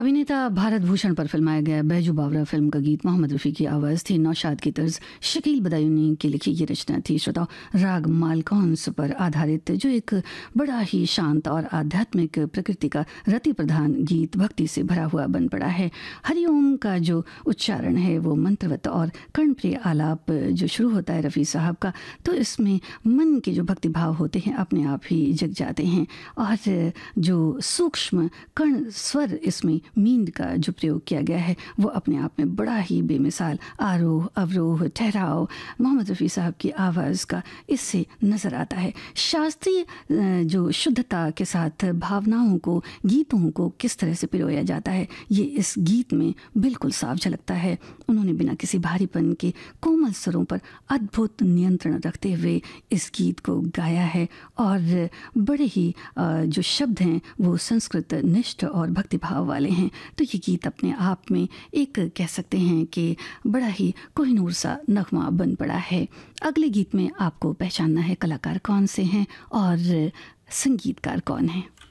अभिनेता भारत भूषण पर फिल्माया गया बैजू बावरा फिल्म का गीत मोहम्मद रफ़ी की आवाज़ थी। नौशाद की तर्ज शकील बदायूनी की लिखी ये रचना थी। श्रोताओ, राग मालकौंस पर आधारित जो एक बड़ा ही शांत और आध्यात्मिक प्रकृति का रति प्रधान गीत भक्ति से भरा हुआ बन पड़ा है। हरिओम का जो उच्चारण है वो मंत्रवत और कर्णप्रिय आलाप जो शुरू होता है रफ़ी साहब का, तो इसमें मन के जो भक्ति भाव होते हैं अपने आप ही जग जाते हैं। और जो सूक्ष्म कर्ण स्वर इसमें मींद का जो प्रयोग किया गया है वो अपने आप में बड़ा ही बेमिसाल आरोह अवरोह ठहराव मोहम्मद रफ़ी साहब की आवाज़ का इससे नज़र आता है। शास्त्रीय जो शुद्धता के साथ भावनाओं को, गीतों को किस तरह से पिरोया जाता है ये इस गीत में बिल्कुल साफ झलकता है। उन्होंने बिना किसी भारीपन के कोमल स्वरों पर अद्भुत नियंत्रण रखते हुए इस गीत को गाया है। और बड़े ही जो शब्द हैं वो संस्कृत निष्ठ और भक्तिभाव वाले हैं। तो ये गीत अपने आप में एक कह सकते हैं कि बड़ा ही कोहिनूर सा नगमा बन पड़ा है। अगले गीत में आपको पहचानना है कलाकार कौन से हैं और संगीतकार कौन हैं।